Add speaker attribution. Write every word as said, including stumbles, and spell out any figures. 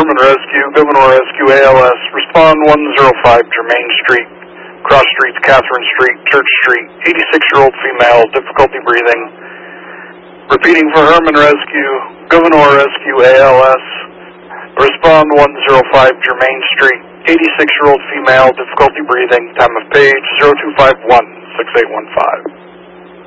Speaker 1: Herman Rescue, Gouverneur Rescue A L S. Respond one zero five Germain Street, cross streets Catherine Street, Church Street, eighty-six-year-old female, difficulty breathing. Repeating for Herman Rescue, Gouverneur Rescue A L S. Respond one zero five Germain Street, eighty-six-year-old female, difficulty breathing, time of page zero two five one, six eight one five.